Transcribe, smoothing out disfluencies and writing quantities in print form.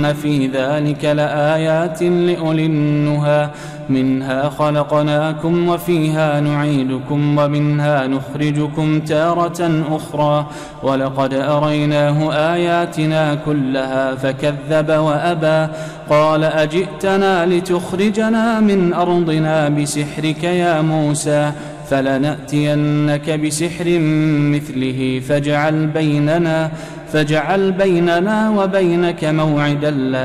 في ذلك لآيات لأولي النهى منها خلقناكم وفيها نعيدكم ومنها نخرجكم تارة أخرى ولقد أريناه آياتنا كلها فكذب وأبى قال أجئتنا لتخرجنا من أرضنا بسحرك يا موسى فلنأتينك بسحر مثله فاجعل بيننا وبينك موعدا